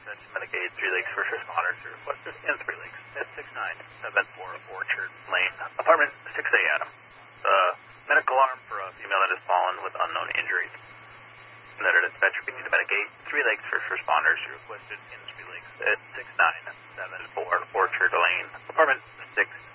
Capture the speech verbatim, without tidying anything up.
at Medicaid, Three Lakes First Responders are requested in Three Lakes at six nine seven four Orchard Lane, apartment six A, Adam. Uh, medical alarm for a female that has fallen with unknown injuries. Letter dispatcher speaking to Medicaid, Three Lakes First Responders are requested in Three Lakes at six nine seven four Orchard Lane, apartment six